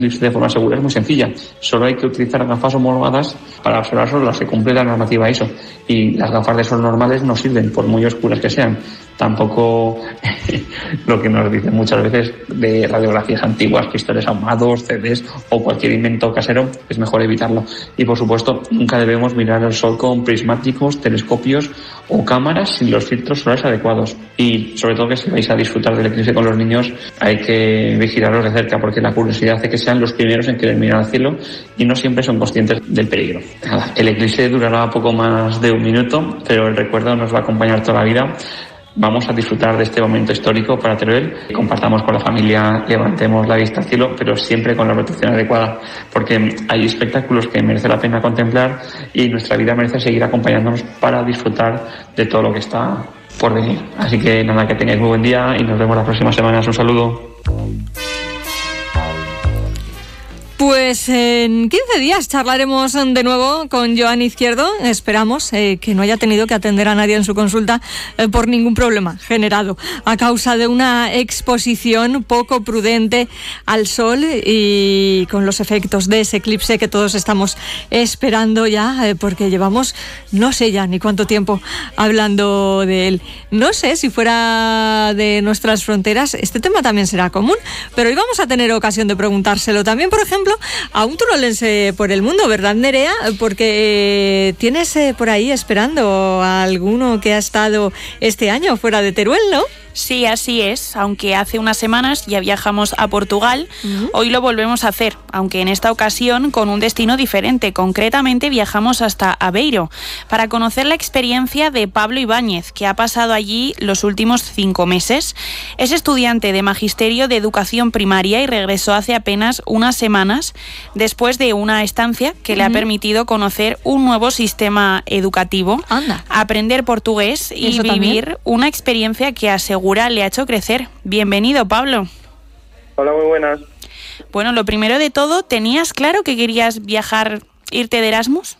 de forma segura es muy sencilla. Solo hay que utilizar gafas homologadas para observar solo las que cumple la normativa ISO. Y las gafas de sol normales no sirven, por muy oscuras que sean. Tampoco lo que nos dicen muchas veces de radiografías antiguas, cristales ahumados, CDs o cualquier invento casero, es mejor evitarlo. Y por supuesto, nunca debemos mirar el sol con prismáticos, telescopios o cámaras sin los filtros solares adecuados. Y sobre todo que si vais a disfrutar del eclipse con los niños, hay que vigilarlos de cerca, porque la curiosidad hace que sean los primeros en querer mirar al cielo y no siempre son conscientes del peligro. Nada, el eclipse durará poco más de un minuto, pero el recuerdo nos va a acompañar toda la vida. Vamos a disfrutar de este momento histórico para Teruel. Compartamos con la familia, levantemos la vista al cielo, pero siempre con la protección adecuada, porque hay espectáculos que merece la pena contemplar y nuestra vida merece seguir acompañándonos para disfrutar de todo lo que está por venir. Así que nada, que tengáis muy buen día y nos vemos las próximas semanas. Un saludo. Pues en 15 días charlaremos de nuevo con Joan Izquierdo. Esperamos que no haya tenido que atender a nadie en su consulta por ningún problema generado a causa de una exposición poco prudente al sol y con los efectos de ese eclipse que todos estamos esperando ya, porque llevamos no sé ya ni cuánto tiempo hablando de él. No sé si fuera de nuestras fronteras este tema también será común, pero hoy vamos a tener ocasión de preguntárselo también, por ejemplo, a un turolense por el mundo, ¿verdad, Nerea? Porque tienes por ahí esperando a alguno que ha estado este año fuera de Teruel, ¿no? Sí, así es. Aunque hace unas semanas ya viajamos a Portugal, hoy lo volvemos a hacer, aunque en esta ocasión con un destino diferente. Concretamente viajamos hasta Aveiro para conocer la experiencia de Pablo Ibáñez, que ha pasado allí los últimos 5 meses. Es estudiante de Magisterio de Educación Primaria y regresó hace apenas unas semanas después de una estancia que le ha permitido conocer un nuevo sistema educativo, aprender portugués y vivir una experiencia que asegura le ha hecho crecer. Bienvenido, Pablo. Hola, muy buenas. Bueno, lo primero de todo, ¿tenías claro que querías viajar, irte de Erasmus?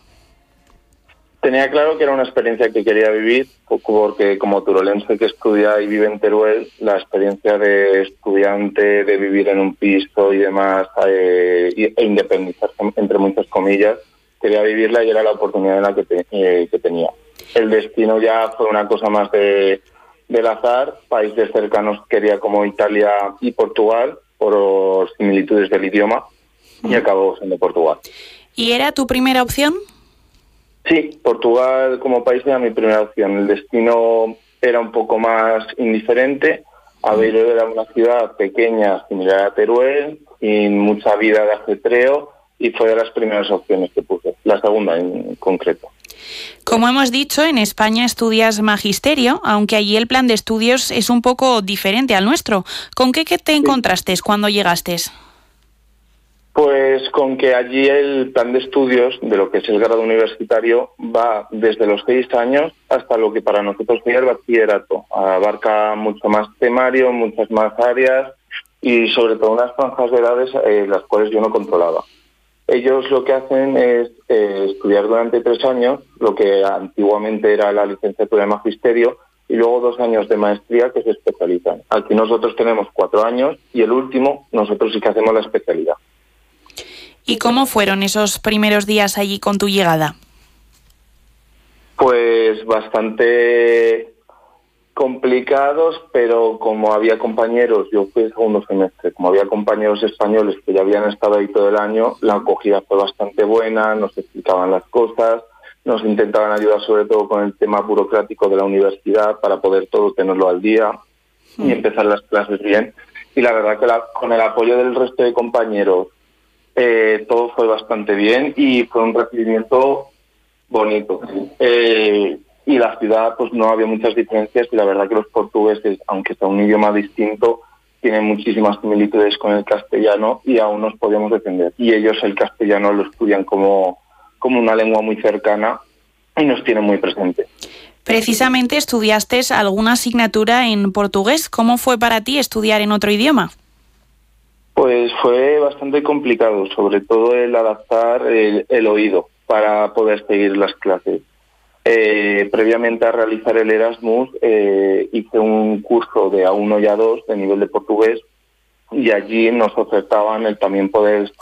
Tenía claro que era una experiencia que quería vivir, porque como turolense que estudia y vive en Teruel, la experiencia de estudiante, de vivir en un piso y demás, e independizarse, entre muchas comillas, quería vivirla y era la oportunidad en la que tenía. El destino ya fue una cosa más del azar. Países cercanos quería como Italia y Portugal por similitudes del idioma y acabó siendo Portugal. ¿Y era tu primera opción? Sí, Portugal como país era mi primera opción. El destino era un poco más indiferente. Aveiro era una ciudad pequeña, similar a Teruel, sin mucha vida de ajetreo, y fue de las primeras opciones que puse, la segunda en concreto. Como hemos dicho, en España estudias Magisterio, aunque allí el plan de estudios es un poco diferente al nuestro. ¿Con qué te encontraste cuando llegaste? Pues con que allí el plan de estudios de lo que es el grado universitario va desde los 6 años hasta lo que para nosotros sería el bachillerato. Abarca mucho más temario, muchas más áreas y sobre todo unas franjas de edades las cuales yo no controlaba. Ellos lo que hacen es estudiar durante 3 años, lo que antiguamente era la licenciatura de Magisterio, y luego 2 años de maestría que se especializan. Aquí nosotros tenemos 4 años y el último nosotros sí que hacemos la especialidad. ¿Y cómo fueron esos primeros días allí con tu llegada? Pues bastante complicados, pero como había compañeros, yo fui el segundo semestre, como había compañeros españoles que ya habían estado ahí todo el año, la acogida fue bastante buena, nos explicaban las cosas, nos intentaban ayudar sobre todo con el tema burocrático de la universidad para poder todo tenerlo al día y empezar las clases bien. Y la verdad que con el apoyo del resto de compañeros todo fue bastante bien y fue un recibimiento bonito. Y la ciudad, pues no había muchas diferencias y la verdad que los portugueses, aunque sea un idioma distinto, tienen muchísimas similitudes con el castellano y aún nos podíamos defender. Y ellos el castellano lo estudian como una lengua muy cercana y nos tienen muy presente. Precisamente estudiaste alguna asignatura en portugués. ¿Cómo fue para ti estudiar en otro idioma? Pues fue bastante complicado, sobre todo el adaptar el oído para poder seguir las clases. Previamente a realizar el Erasmus hice un curso de A1 y A2 de nivel de portugués y allí nos ofertaban el también poder